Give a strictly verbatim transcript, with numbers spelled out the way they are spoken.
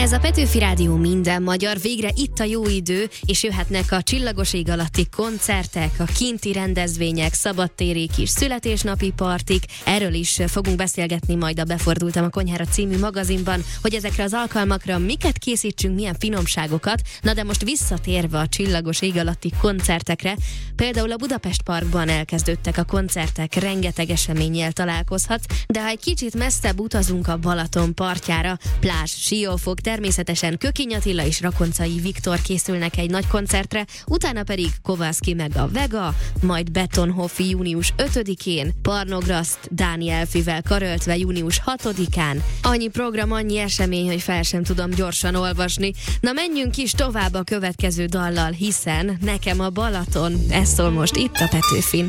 Ez a Petőfi Rádió minden magyar, végre itt a jó idő, és jöhetnek a csillagos ég alatti koncertek, a kinti rendezvények, szabadtéri kis születésnapi partik. Erről is fogunk beszélgetni majd a Befordultam a konyhára című magazinban, hogy ezekre az alkalmakra miket készítsünk, milyen finomságokat. Na de most visszatérve a csillagos ég alatti koncertekre, például a Budapest Parkban elkezdődtek a koncertek, rengeteg eseménnyel találkozhatsz, de ha egy kicsit messzebb utazunk a Balaton partjára, Plázs, Siófok, természetesen Kökény Attila és Rakoncai Viktor készülnek egy nagy koncertre, utána pedig Kovalszki meg a Vega, majd Betonhoffi június ötödikén, Parnograszt Dániel Fivel karöltve június hatodikán. Annyi program, annyi esemény, hogy fel sem tudom gyorsan olvasni. Na menjünk is tovább a következő dallal, hiszen nekem a Balaton, ez szól most itt a Petőfin.